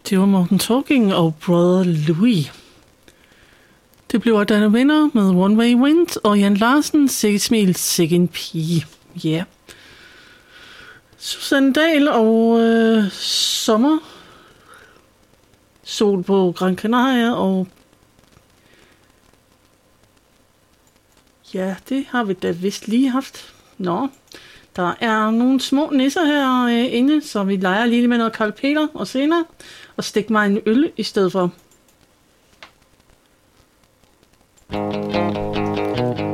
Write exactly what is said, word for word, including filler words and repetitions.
Det var Morten Talking og Brother Louis. Det blev Danne Vinder med One Way Wind og Jan Larsen, Sikkesmil, Sikken Pige. Ja. Yeah. Susanne Dahl og øh, Sommer. Sol på Gran Canaria og... Ja, det har vi da vist lige haft. Nå, der er nogle små nisser herinde, så vi leger lige med noget Karl Peter og senere, og stik mig en øl i stedet for.